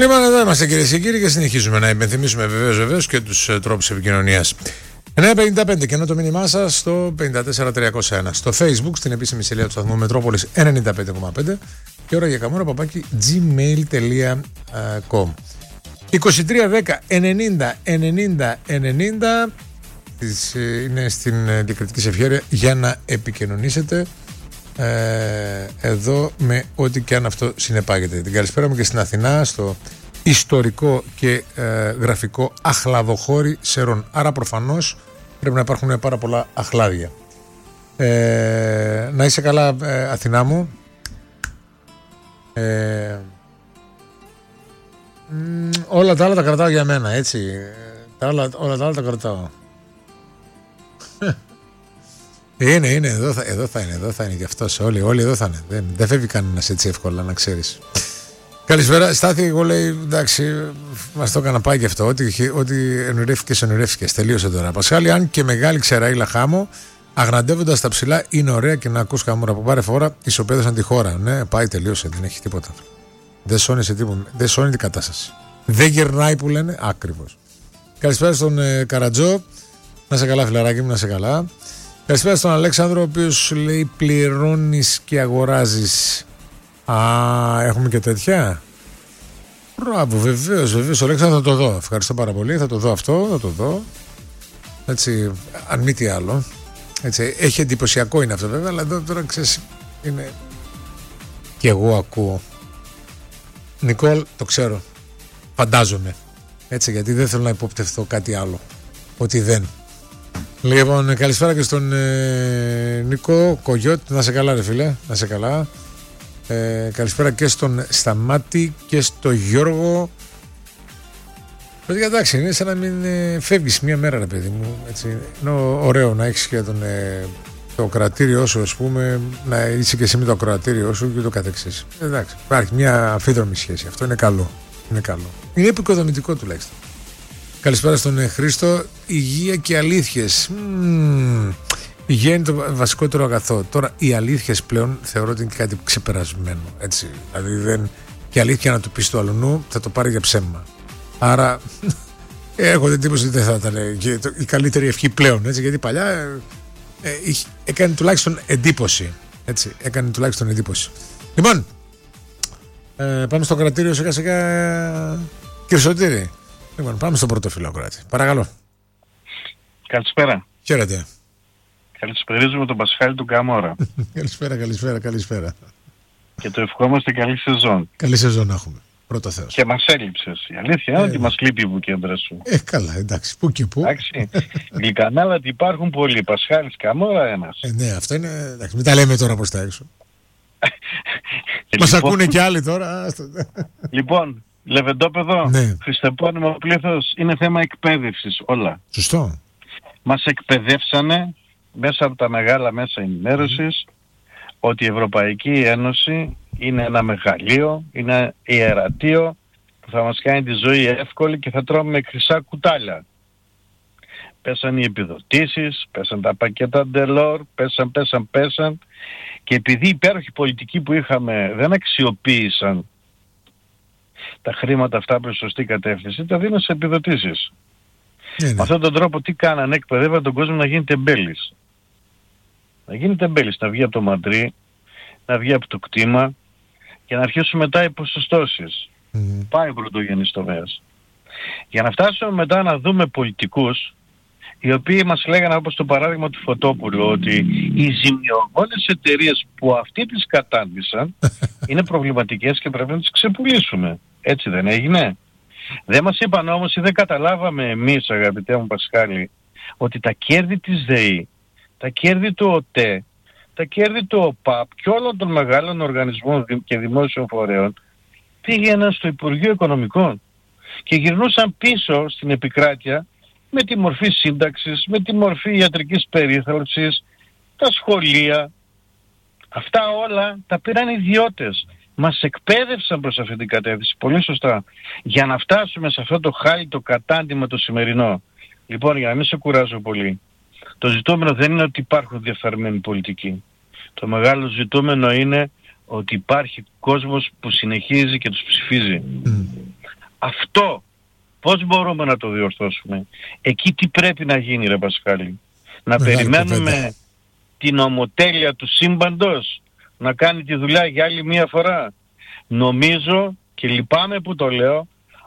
Λοιπόν, εδώ είμαστε κυρίες και κύριοι και συνεχίζουμε να υπενθυμίσουμε βεβαίως και τους τρόπους επικοινωνίας. 955 και ενώ το μήνυμά σας στο 54301. Στο Facebook, στην επίσημη σελίδα του σταθμού Μετρόπολης 95,5 και ώρα για καμόρα@gmail.com. 2310 90 90 90 είναι στην διακριτική ευχέρεια για να επικοινωνήσετε εδώ με ό,τι και αν αυτό συνεπάγεται. Την καλησπέρα μου και στην Αθηνά, στο ιστορικό και γραφικό Αχλαδοχώρι Σερών. Άρα προφανώς πρέπει να υπάρχουν πάρα πολλά αχλάδια. Να είσαι καλά, Αθηνά μου. Όλα τα άλλα τα κρατάω για μένα, έτσι. Όλα τα άλλα τα κρατάω. Είναι, εδώ θα είναι και αυτός. Όλοι εδώ θα είναι. Δεν φεύγει κανένας έτσι εύκολα, να ξέρεις. Καλησπέρα, Στάθη. Εγώ λέει, εντάξει, μας το έκανα πάει και αυτό. Ό,τι ενουρεύτηκες, τελείωσε τώρα. Πασχάλη, αν και μεγάλη ξεραήλα χάμω, αγναντεύοντας τα ψηλά, είναι ωραία και να ακούς καμούρα που πάρε φορά, ισοπαίδωσαν τη χώρα. Ναι, πάει, τελείωσε, δεν έχει τίποτα. Δεν σώνει σε τίποτα, δεν σώνει την κατάσταση. Δεν γερνάει που λένε, ακριβώς. Καλησπέρα στον Καρατζό. Να σε καλά, φιλαράκι μου, να σε καλά. Καλησπέρα στον Αλέξανδρο, ο οποίος λέει πληρώνεις και αγοράζεις. Έχουμε και τέτοια. Μπράβο, βεβαίως, Αλέξανδρο, θα το δω. Ευχαριστώ πάρα πολύ, θα το δω αυτό, θα το δω. Έτσι, αν μη τι άλλο. Έτσι, έχει εντυπωσιακό είναι αυτό βέβαια, αλλά εδώ τώρα ξέρεις, είναι... Και εγώ ακούω. Νικόλ, το ξέρω. Φαντάζομαι. Έτσι, γιατί δεν θέλω να υποπτευθώ κάτι άλλο. Ότι δεν. Λοιπόν, καλησπέρα και στον Νίκο Κογιώτ. Να σε καλά, ρε φίλε. Να σε καλά. Καλησπέρα και στον Σταμάτη και στο Γιώργο. Παιδιά, εντάξει, είναι σαν να μην φεύγεις μία μέρα, ρε παιδί μου. Έτσι. Είναι ωραίο να έχεις και το κρατήριό σου, ας πούμε, να είσαι και εσύ με το κρατήριό σου και το καθεξής. Εντάξει, υπάρχει μια αμφίδρομη σχέση. Αυτό είναι καλό. Είναι επικοδομητικό τουλάχιστον. Καλησπέρα στον Χρήστο. Υγεία και αλήθειες. Υγεία είναι το βασικότερο αγαθό. Τώρα οι αλήθειες πλέον θεωρώ ότι είναι κάτι ξεπερασμένο. Έτσι. Δηλαδή και αλήθεια να του πεις το αλλονού θα το πάρει για ψέμα. Άρα έχω την εντύπωση ότι δεν θα ήταν η καλύτερη ευχή πλέον. Έτσι, γιατί παλιά έκανε τουλάχιστον εντύπωση. Έτσι, Λοιπόν, πάμε στο κρατήριο σιγά σιγά, κύριε Σωτήρη. Λοιπόν, πάμε στο πρώτο φιλοκράτη. Παρακαλώ. Καλησπέρα. Χαίρετε. Καλησπερίζουμε τον Πασχάλη του Καμόρα. Καλησπέρα. Και το ευχόμαστε καλή σεζόν. Καλή σεζόν να έχουμε. Πρώτο Θεός. Και μας έλειψες. Η αλήθεια είναι ότι μας λείπει η βουκέντρα σου. Καλά, εντάξει. Πού και πού. Εντάξει. Γλυκανάλατοι υπάρχουν πολλοί. Πασχάλης Καμόρα ένας. Ναι, αυτό είναι. Εντάξει, μην τα λέμε τώρα προς τα έξω. Μας ακούνε κι άλλοι τώρα. Λοιπόν, Λεβεντόπεδο, ναι. Χριστεπώνυμο πλήθος, είναι θέμα εκπαίδευσης όλα. Σωστό. Μας εκπαιδεύσανε μέσα από τα μεγάλα μέσα ενημέρωσης ότι η Ευρωπαϊκή Ένωση είναι ένα μεγαλείο, είναι ιερατείο που θα μας κάνει τη ζωή εύκολη και θα τρώμε με χρυσά κουτάλια. Πέσαν οι επιδοτήσεις, πέσαν τα πακέτα Ντελόρ, πέσαν και επειδή οι υπέροχοι πολιτικοί που είχαμε δεν αξιοποίησαν τα χρήματα αυτά προς σωστή κατεύθυνση, τα δίνουν σε επιδοτήσεις. Με αυτόν τον τρόπο τι κάνανε, εκπαιδεύαν τον κόσμο να γίνει τεμπέλης. Να βγει από το μαντρί, να βγει από το κτήμα και να αρχίσουν μετά οι ποσοστώσεις. Πάει πρωτογενής τομέας. Για να φτάσουμε μετά να δούμε πολιτικούς οι οποίοι μας λέγανε, όπως το παράδειγμα του Φωτόπουλου, ότι οι ζημιογόνες εταιρείες που αυτοί τις κατάντησαν είναι προβληματικές και πρέπει να τις ξεπουλήσουμε. Έτσι δεν έγινε? Δεν μας είπαν όμως ή δεν καταλάβαμε εμείς, αγαπητέ μου Πασχάλη, ότι τα κέρδη της ΔΕΗ, τα κέρδη του ΟΤΕ, τα κέρδη του ΟΠΑΠ και όλων των μεγάλων οργανισμών και δημόσιων φορέων πήγαιναν στο Υπουργείο Οικονομικών και γυρνούσαν πίσω στην επικράτεια με τη μορφή σύνταξης, με τη μορφή ιατρικής περίθαλψης, τα σχολεία. Αυτά όλα τα πήραν ιδιώτες. Μας εκπαίδευσαν προς αυτή την κατεύθυνση, πολύ σωστά, για να φτάσουμε σε αυτό το χάλιτο κατάντημα το σημερινό. Λοιπόν, για να μην σε κουράζω πολύ, το ζητούμενο δεν είναι ότι υπάρχουν διεφθαρμένοι πολιτικοί. Το μεγάλο ζητούμενο είναι ότι υπάρχει κόσμος που συνεχίζει και τους ψηφίζει. Αυτό πώς μπορούμε να το διορθώσουμε? Εκεί τι πρέπει να γίνει, ρε Πασχάλη? Να περιμένουμε την ομοτέλεια του σύμπαντος να κάνει τη δουλειά για άλλη μία φορά? Νομίζω, και λυπάμαι που το λέω,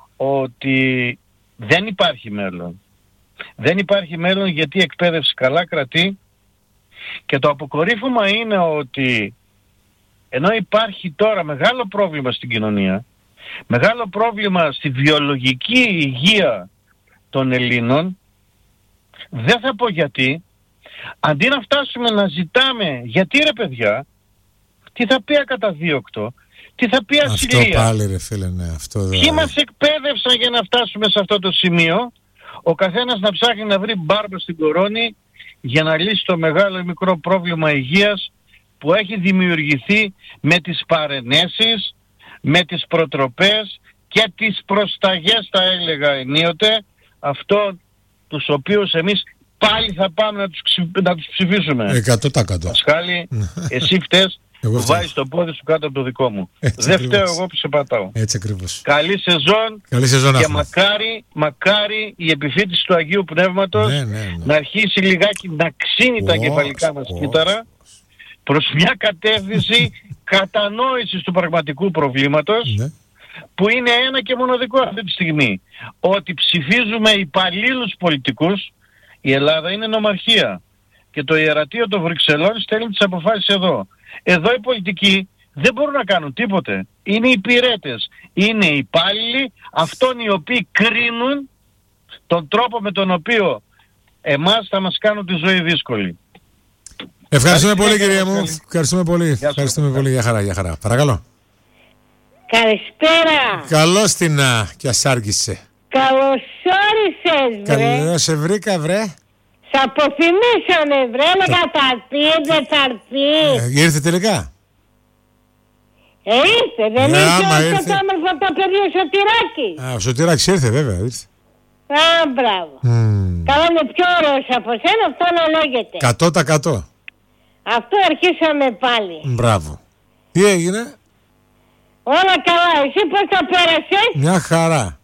ότι δεν υπάρχει μέλλον. Δεν υπάρχει μέλλον, γιατί η εκπαίδευση καλά κρατεί, και το αποκορύφωμα είναι ότι ενώ υπάρχει τώρα μεγάλο πρόβλημα στην κοινωνία, μεγάλο πρόβλημα στη βιολογική υγεία των Ελλήνων, δεν θα πω γιατί, αντί να φτάσουμε να ζητάμε γιατί, ρε παιδιά, τι θα πει ακαταδίωκτο, τι θα πει ασυλία. Αυτό πάλι, ρε φίλε, ναι, αυτό δηλαδή. Ποιοι μας εκπαίδευσαν για να φτάσουμε σε αυτό το σημείο? Ο καθένας να ψάχνει να βρει μπάρμπα στην κορώνη για να λύσει το μεγάλο ή μικρό πρόβλημα υγείας που έχει δημιουργηθεί με τις παρενέσεις, με τις προτροπές και τις προσταγές, θα έλεγα ενίοτε, αυτό τους οποίους εμείς πάλι θα πάμε να τους ψηφίσουμε. 100%. Πασχάλη, εσύ φταίς που βάζεις το πόδι σου κάτω από το δικό μου. Δεν φταίω εγώ που σε πατάω. Έτσι ακριβώς. Καλή σεζόν και μακάρι η επιφύτηση του Αγίου Πνεύματος να αρχίσει λιγάκι να ξύνει τα κεφαλικά μας κύτταρα προς μια κατεύθυνση κατανόησης του πραγματικού προβλήματος, που είναι ένα και μοναδικό αυτή τη στιγμή. Ότι ψηφίζουμε υπαλλήλους πολιτικούς. Η Ελλάδα είναι νομαρχία και το ιερατείο των Βρυξελών στέλνει τις αποφάσεις εδώ. Εδώ οι πολιτικοί δεν μπορούν να κάνουν τίποτε. Είναι υπηρέτες, είναι υπάλληλοι αυτών οι οποίοι κρίνουν τον τρόπο με τον οποίο εμάς θα μας κάνουν τη ζωή δύσκολη. Ευχαριστούμε πολύ, κυρία μου. Ευχαριστούμε πολύ. Ευχαριστούμε πολύ. Για χαρά, για χαρά. Παρακαλώ. Καλησπέρα. Καλώς την και ασάργησε. Καλώς όρισες, βρε. Καλώς σε βρήκα, βρε. Σ' αποθυμίσανε, βρε. Έλεγα θα έρθει, δεν θα έρθει. Ήρθε τελικά. Ήρθε, δεν ήρθε το όμορφο το παιδί ο Σωτηράκης. Ο Σωτηράκης ήρθε, βέβαια. Ήρθε. Μπράβο. Καλά, είναι πιο ωραίος από σένα, αυτό να λέγεται. 100%. Αυτό αρχίσαμε πάλι. Μπράβο. Τι έγινε? Όλα καλά, εσύ πώς τα πέρασες? Μια χαρά.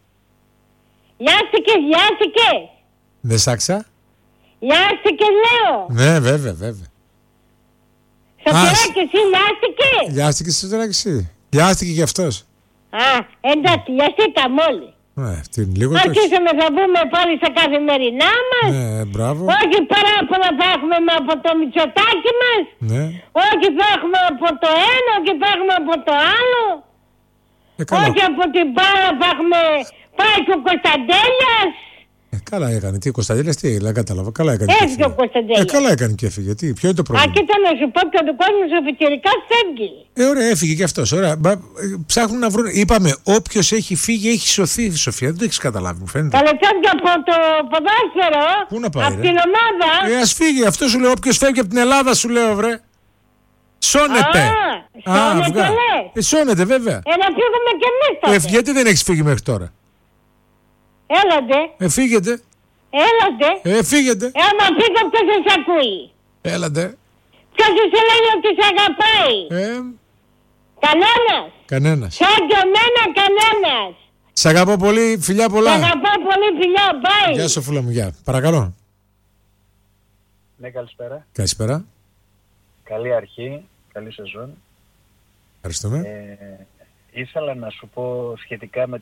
Λιάστηκες. Δεν σ' άκουσα. Λιάστηκες, λέω. Ναι, βέβαια. Σωτηράκη, εσύ λιάστηκες? Λιάστηκες Σωτηράκη εσύ? Λιάστηκε κι αυτός. Εντάξει, λιαστήκαμε όλοι. Αρχίσαμε θα μπούμε πάλι στα καθημερινά μας. Μπράβο. Όχι παράπονα θα έχουμε από το Μητσοτάκι μας. Όχι θα έχουμε από το ένα, όχι θα έχουμε από το άλλο. Όχι από την μπάλα θα έχουμε πάει και ο Κωνσταντέλιας. Καλά έκανε. Τι ο Κωνσταντέλιας, τι δεν κατάλαβα. Καλά έκανε. Έφυγε ο Κωνσταντέλιας. Καλά έκανε και έφυγε. Ποιο είναι το πρόβλημα? Κοίτα να σου πω, και ο κόσμος αφιτηρικά φεύγει. Ωραία, έφυγε και αυτός. Ωραία. Ψάχνουν να βρουν. Είπαμε, όποιος έχει φύγει έχει σωθεί, Σοφία. Δεν το έχεις καταλάβει, μου φαίνεται. Καλά, φεύγει από το ποδόσφαιρο. Πού να πάει? Από την ομάδα. Ας φύγει. Αυτό σου λέω. Όποιος φεύγει από την Ελλάδα, σου λέω, βρε. Σώνεται. Σώνεται, βέβαια. Να φύγουμε κι εμείς τότε. Γιατί δεν έχεις φύγει μέχρι τώρα? Έλατε. Φύγετε. Φύγετε. Άμα φύγω, ποιος σας ακούει? Έλατε. Ποιος σας λέει ότι σ' αγαπάει? Κανένας. Σαν και εμένα κανένας. Σ' αγαπώ πολύ, φιλιά πολλά. Σ' αγαπώ πολύ, φιλιά, bye. Γεια σου, φίλα μου, γεια. Παρακαλώ. Ναι, καλησπέρα. Καλησπέρα. Καλή αρχή, καλή σεζόν. Ευχαριστούμε. Ήθελα να σου πω σχετικά με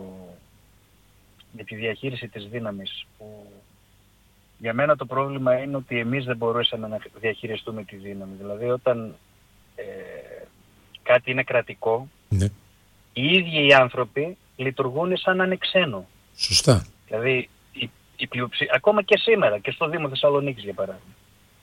τη διαχείριση της δύναμης, που για μένα το πρόβλημα είναι ότι εμείς δεν μπορούσαμε να διαχειριστούμε τη δύναμη. Δηλαδή όταν κάτι είναι κρατικό, οι ίδιοι οι άνθρωποι λειτουργούν σαν να είναι ξένο. Σωστά. Δηλαδή ακόμα και σήμερα και στο Δήμο Θεσσαλονίκης για παράδειγμα.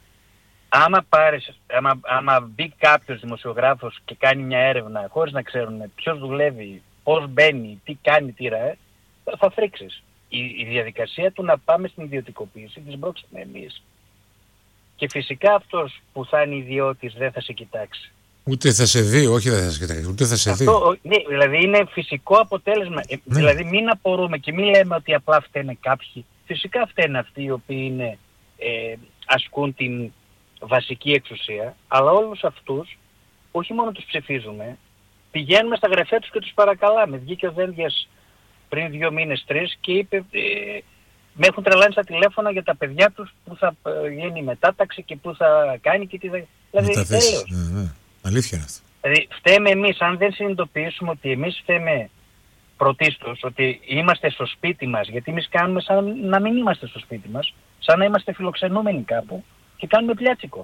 Άμα μπει κάποιος δημοσιογράφος και κάνει μια έρευνα χωρίς να ξέρουν ποιος δουλεύει, πώς μπαίνει, τι κάνει, θα φρίξεις. Η διαδικασία του να πάμε στην ιδιωτικοποίηση της μπρόξαμε εμείς. Και φυσικά αυτός που θα είναι ιδιώτης δεν θα σε κοιτάξει. Ούτε θα σε δει, όχι δεν θα σε κοιτάξει, ούτε θα σε δει. Ναι, δηλαδή είναι φυσικό αποτέλεσμα. Δηλαδή μην απορούμε και μην λέμε ότι απλά φταίνε κάποιοι. Φυσικά φταίνε αυτοί οι οποίοι ασκούν την βασική εξουσία, αλλά όλους αυτούς όχι μόνο τους ψηφίζουμε, πηγαίνουμε στα γραφεία τους και τους παρακαλάμε. Βγήκε ο Δένδιας πριν 2 μήνες, 3 και είπε με έχουν τρελάνει στα τηλέφωνα για τα παιδιά τους που θα γίνει μετάταξη και που θα κάνει και τι θα... Δηλαδή τέλος. Ναι. Αλήθεια είναι αυτό. Δηλαδή φταίμε εμείς, αν δεν συνειδητοποιήσουμε ότι εμείς φταίμε πρωτίστως, ότι είμαστε στο σπίτι μας, γιατί εμείς κάνουμε σαν να μην είμαστε στο σπίτι μας, σαν να είμαστε φιλοξενούμενοι κάπου και κάνουμε πλιάτσικο.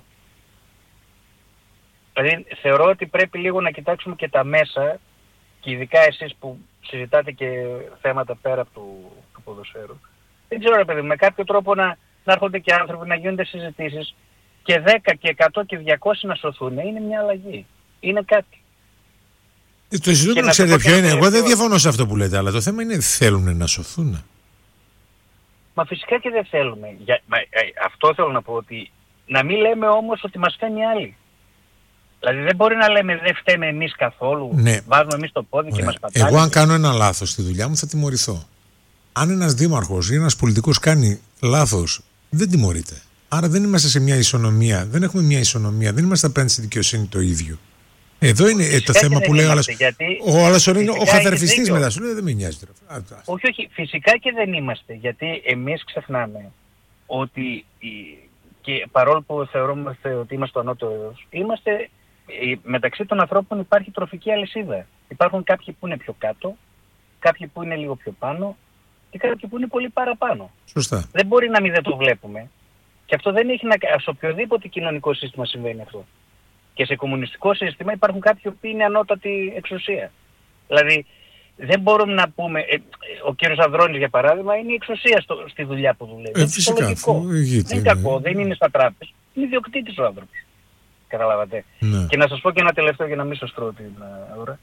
Δηλαδή θεωρώ ότι πρέπει λίγο να κοιτάξουμε και τα μέσα, και ειδικά εσείς που συζητάτε και θέματα πέρα από του ποδοσφαίρου. Δεν ξέρω ρε παιδί, με κάποιο τρόπο να έρχονται και άνθρωποι, να γίνονται συζητήσεις και 10 και 100 και 200 να σωθούν. Είναι μια αλλαγή. Είναι κάτι. Το ζητούμενο ξέρετε ποιο είναι. Εγώ δεν διαφωνώ σε αυτό που λέτε, αλλά το θέμα είναι θέλουν να σωθούν. Μα φυσικά και δεν θέλουμε. Αυτό θέλω να πω, ότι να μην λέμε όμως ότι μας φταίνει άλλοι. Δηλαδή δεν μπορεί να λέμε δεν φταίμε εμείς καθόλου, ναι. Βάζουμε εμείς το πόδι και μας πατάνε. Εγώ αν κάνω ένα λάθος στη δουλειά μου θα τιμωρηθώ. Αν ένας δήμαρχος ή ένας πολιτικός κάνει λάθος, δεν τιμωρείται. Άρα δεν είμαστε σε μια ισονομία, δεν έχουμε μια ισονομία, δεν είμαστε απέναντι στη δικαιοσύνη το ίδιο. Εδώ είναι το θέμα που λέει ο άλλος είναι ο χαδερφιστής μετά. Σου λέει δεν με νοιάζει. Όχι, φυσικά και δεν είμαστε. Γιατί εμείς ξεχνάμε ότι και παρόλο που θεωρούμε ότι είμαστε το ανώτερο, είμαστε μεταξύ των ανθρώπων υπάρχει τροφική αλυσίδα. Υπάρχουν κάποιοι που είναι πιο κάτω, κάποιοι που είναι λίγο πιο πάνω και κάποιοι που είναι πολύ παραπάνω. Σωστά. Δεν μπορεί να μην δεν το βλέπουμε. Και αυτό δεν έχει να κάνει. Σε οποιοδήποτε κοινωνικό σύστημα συμβαίνει αυτό. Και σε κομμουνιστικό σύστημα υπάρχουν κάποιοι που είναι ανώτατη εξουσία. Δηλαδή δεν μπορούμε να πούμε, ο κύριος Ανδρώνης για παράδειγμα είναι η εξουσία στη δουλειά που δουλεύει. Φυσικά. Δεν είναι κακό, δεν είναι στα τράπεζες. Είναι ιδιοκτήτης ο άνθρωπος. Καταλάβατε. Ναι. Και να σας πω και ένα τελευταίο για να μην σας τρώω την ώρα.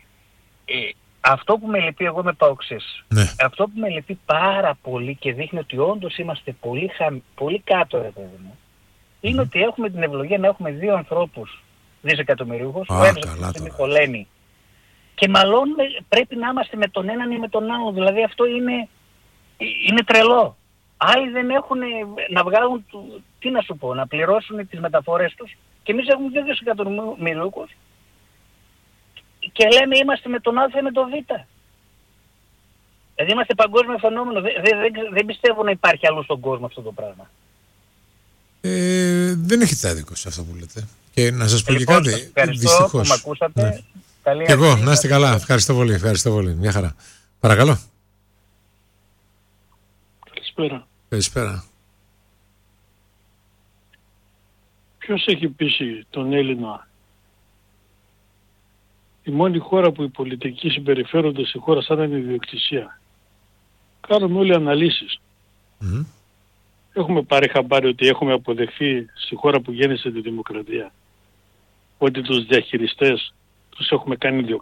Αυτό που με λυπεί, εγώ με παοξής, αυτό που με λυπεί πάρα πολύ και δείχνει ότι όντως είμαστε πολύ κάτω, ρε παιδί μου, είναι ότι έχουμε την ευλογία να έχουμε 2 ανθρώπους δισεκατομμυρίουχους, ο ένας είναι Μιχολένη, και μάλλον πρέπει να είμαστε με τον έναν ή με τον άλλον, δηλαδή αυτό είναι τρελό. Άλλοι δεν έχουν να βγάλουν, τι να σου πω, να πληρώσουν τις μεταφορές τους και εμείς έχουμε 2 δισεκατομμυρίουχους και λέμε είμαστε με τον Α ή με τον Β. Δηλαδή είμαστε παγκόσμιο φαινόμενο. Δεν πιστεύω να υπάρχει αλλού στον κόσμο αυτό το πράγμα. Δεν έχετε άδικο σε αυτό που λέτε. Και να σας πω και κάτι. Ευχαριστώ που με ακούσατε. Ναι. Καλή και εγώ, να είστε καλά. Ευχαριστώ πολύ. Ευχαριστώ πολύ. Μια χαρά. Παρακαλώ. Καλησπέρα. Καλησπέρα. Ποιος έχει πείσει τον Έλληνα? Η μόνη χώρα που οι πολιτικοί συμπεριφέρονται σε χώρα σαν να είναι ιδιοκτησία. Κάνουμε όλοι αναλύσεις. Έχουμε πάρει χαμπάρι ότι έχουμε αποδεχθεί στη χώρα που γέννησε τη δημοκρατία ότι τους διαχειριστές τους έχουμε κάνει